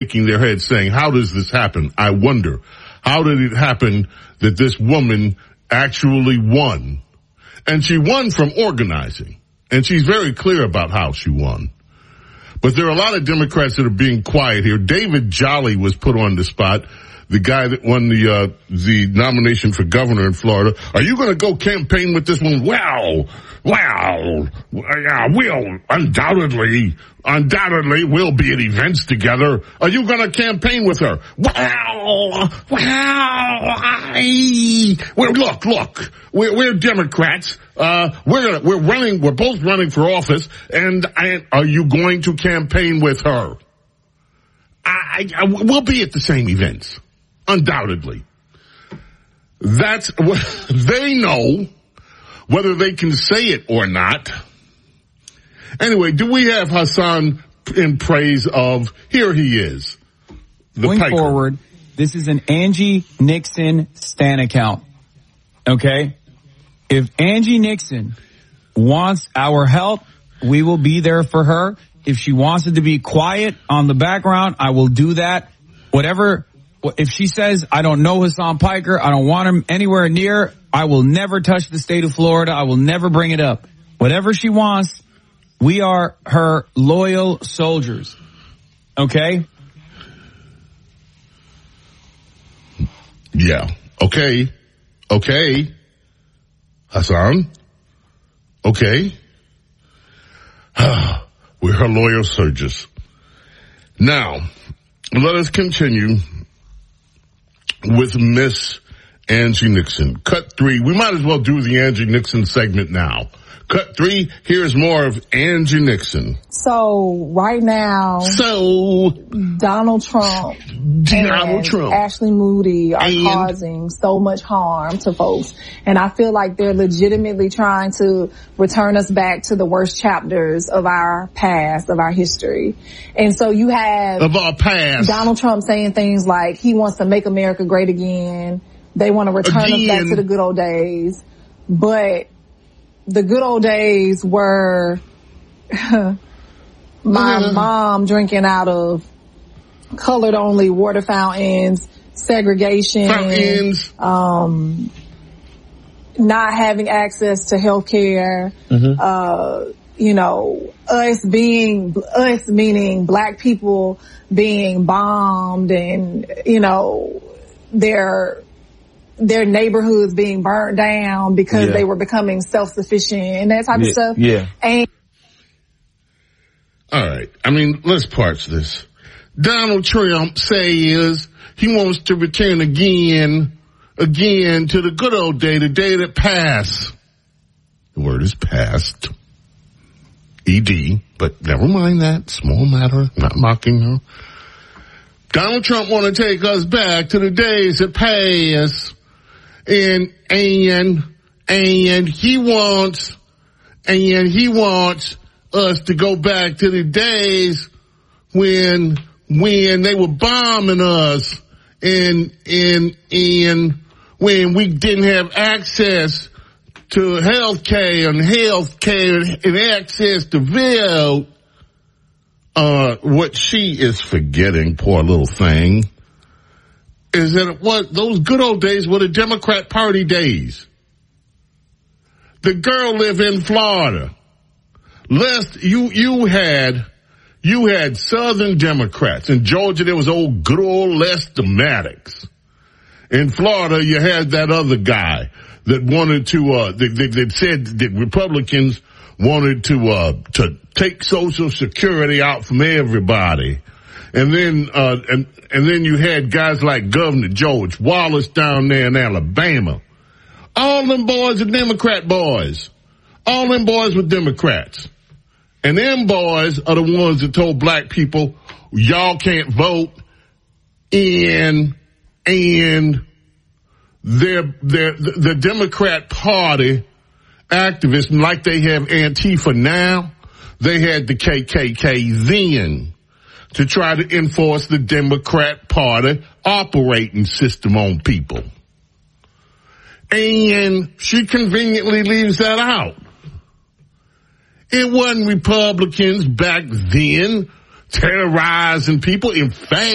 shaking their heads saying, how does this happen? I wonder, how did it happen that this woman actually won? And she won from organizing. And she's very clear about how she won. But there are a lot of Democrats that are being quiet here. David Jolly was put on the spot, the guy that won the nomination for governor in Florida. Are you going to go campaign with this one? Well, we'll undoubtedly we'll be at events together. Are you going to campaign with her? Look, we're Democrats. We're both running for office, and are you going to campaign with her? We'll be at the same events. Undoubtedly. That's what they know, whether they can say it or not. Anyway, do we have Hassan in praise of, here he is. Going forward, this is an Angie Nixon Stan account. Okay? If Angie Nixon wants our help, we will be there for her. If she wants it to be quiet on the background, I will do that. Whatever. If she says, I don't know Hassan Piker, I don't want him anywhere near, I will never touch the state of Florida. I will never bring it up. Whatever she wants, we are her loyal soldiers. Okay? Yeah. Okay. Hassan? Okay. We're her loyal soldiers. Now, let us continue with Miss Angie Nixon. Cut 3. We might as well do the Angie Nixon segment now. Cut 3. Here's more of Angie Nixon. So right now, Donald Trump and Ashley Moody are causing so much harm to folks. And I feel like they're legitimately trying to return us back to the worst chapters of our past, of our history. And so you have of our past. Donald Trump saying things like he wants to make America great again. They want to return us back to the good old days. But the good old days were my mom drinking out of colored only water fountains, segregation, not having access to health care, us meaning black people being bombed and, their neighborhoods being burned down because they were becoming self-sufficient and that type of stuff. Yeah. All right. I mean, let's parse this. Donald Trump says he wants to return again to the good old day, the day that passed. The word is past. ED, but never mind that. Small matter, not mocking her. Donald Trump want to take us back to the days that passed. And he wants us to go back to the days when they were bombing us and when we didn't have access to health care and access to vote. What she is forgetting, poor little thing, is that those good old days were the Democrat Party days. The girl lived in Florida. You had Southern Democrats. In Georgia, there was good old Lester Maddox. In Florida, you had that other guy that wanted to, that said that Republicans wanted to take Social Security out from everybody. And then you had guys like Governor George Wallace down there in Alabama. All them boys are Democrat boys. All them boys were Democrats. And them boys are the ones that told black people, y'all can't vote. And the Democrat Party activists, like they have Antifa now, they had the KKK then, to try to enforce the Democrat Party operating system on people. And she conveniently leaves that out. It wasn't Republicans back then terrorizing people. In fact,